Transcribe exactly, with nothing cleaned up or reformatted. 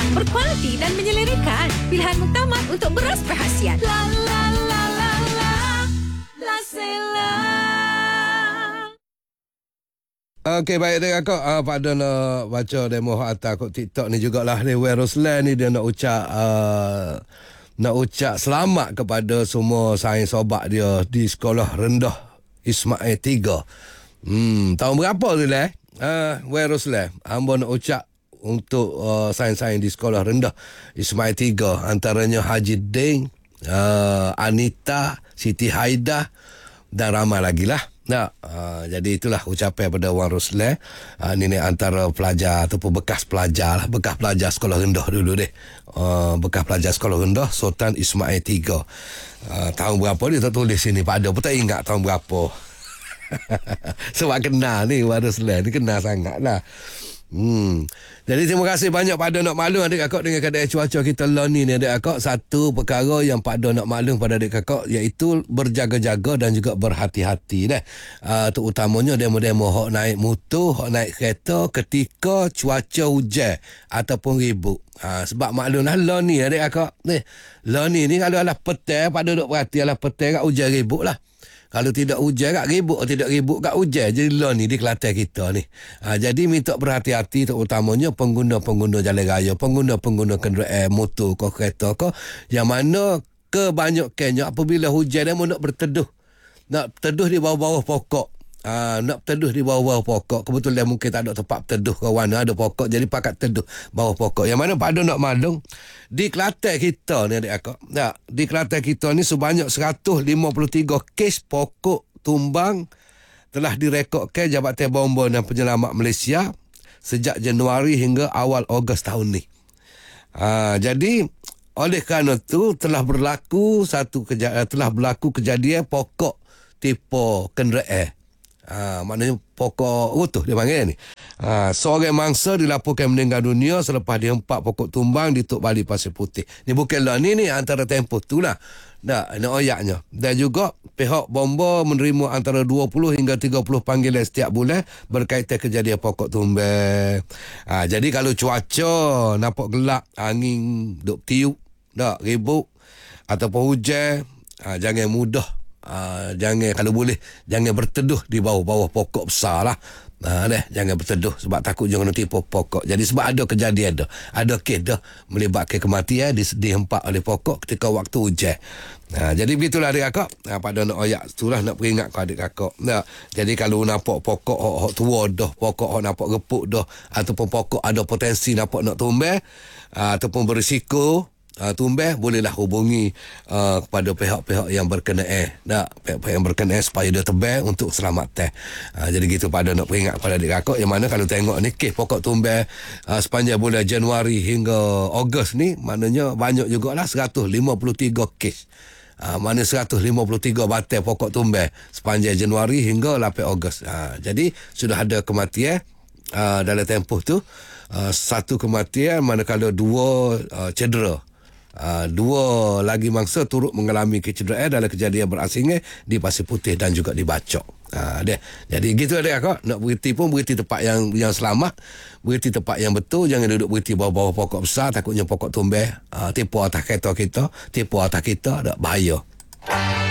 yang berkualiti dan menyelerikan. Pilihan muktamad untuk beras perhasian. La la la la la La Sela. Okey, baik dia kakak. Uh, Pak Don nak baca demo hak atas kat TikTok ni jugalah. Ni Weroslan ni dia nak ucap uh, nak ucap selamat kepada semua sains sobat dia di sekolah rendah Ismail tiga. Hmm, tahun berapa tu lah? Uh, Weroslan. Hamba nak ucap untuk uh, sains-sains di sekolah rendah Ismail tiga, antaranya Haji Ding, uh, Anita, Siti Haidah dan ramai lagi lah. Nah, uh, jadi itulah ucapan pada Wan Roslan. Uh, ini ni antara pelajar ataupun bekas pelajar lah, bekas pelajar sekolah rendah dulu deh. Uh, bekas pelajar sekolah rendah Sultan Ismail tiga. Uh, tahun berapa dia tak tulis sini Pak Ada pun tak ingat tahun berapa. Sebab kenal ni Wan Roslan ni kenal sangat lah. Hmm. Jadi terima kasih banyak Pak Don nak maklum adik kakak dengan keadaan cuaca kita lah ni ni adik kakak. Satu perkara yang Pak Don nak maklum pada adik kakak iaitu berjaga-jaga dan juga berhati-hati dah. Uh, terutamanya demo-demo hok naik motor, hok naik kereta ketika cuaca hujan ataupun ribut. Uh, sebab maklum lah lah ni adik kakak. Ni, lah ni ni kalau alah petang Pak Don duk perhati alah petang kat hujan ribut lah. Kalau tidak hujan kat ribut, tidak ribut kat hujan. Jadi lah ni di Kelantan kita ni. Ha, jadi minta berhati-hati terutamanya pengguna-pengguna jalan raya, pengguna-pengguna kenderaan motor ke kereta ke, yang mana kebanyakannya apabila hujan dia nak berteduh. Nak berteduh di bawah-bawah pokok. Ha, nak berteduh di bawah-bawah pokok. Kebetulan mungkin tak ada tempat berteduh ke mana ada pokok. Jadi pakat teduh bawah pokok. Yang mana Pak Don nak maklum, di Kelantan kita ni adik akak. Nah, di Kelantan kita ni sebanyak seratus lima puluh tiga kes pokok tumbang telah direkodkan Jabatan Bomba dan Penyelamat Malaysia sejak Januari hingga awal Ogos tahun ni. Ha, jadi oleh kerana tu telah berlaku satu keja- telah berlaku kejadian pokok tipu kenderaan. Ha, maknanya pokok utuh dia panggil ni. Ha, seorang mangsa dilaporkan meninggal dunia selepas dihempak pokok tumbang di Tok Bali Pasir Putih. Ni bukanlah ni ni antara tempoh tu lah. Dah, ini oyaknya. Dan juga pihak bomba menerima antara dua puluh hingga tiga puluh panggilan setiap bulan berkaitan kejadian pokok tumbang. Ha, jadi kalau cuaca nampak gelap, angin duk tiup, dah ribut ataupun hujan, ha, jangan mudah. Uh, jangan kalau boleh jangan berteduh di bawah-bawah pokok besar lah. Uh, deh, jangan berteduh sebab takut jangan tipu pokok. Jadi sebab ada kejadian dah, ada kes dah melibatkan kematian di, dihempak oleh pokok ketika waktu hujan. Uh, jadi begitulah adik kakak. Uh, pada nak oyak itulah nak peringat ke adik kakak. Uh, jadi kalau nampak pokok hok, hok tua dah, pokok hok nampak reput dah, ataupun pokok ada potensi nampak nak tumbang, uh, ataupun berisiko Uh, tumbang, bolehlah hubungi uh, kepada pihak-pihak yang berkenaan. Nah, pihak-pihak yang berkenaan supaya dia tebang untuk selamatkan. Uh, jadi gitu pada nak peringat pada adik kakak yang mana kalau tengok ni kes pokok tumbang uh, sepanjang bulan Januari hingga Ogos ni, maknanya banyak jugalah seratus lima puluh tiga kes. Uh, mana seratus lima puluh tiga batang pokok tumbang sepanjang Januari hingga lapan Ogos. Uh, jadi sudah ada kematian uh, dalam tempoh tu. Uh, satu kematian manakala dua uh, cedera. Uh, dua lagi mangsa turut mengalami kecederaan dalam kejadian berasingan di Pasir Putih dan juga di Bacok. Uh, dia. Jadi gitu adik akak, nak berhenti pun berhenti tempat yang yang selamat, berhenti tempat yang betul, jangan duduk berhenti bawah-bawah pokok besar, takutnya pokok tumbang uh, tipu atas kereta kita, tipu atas kita, dak bahaya.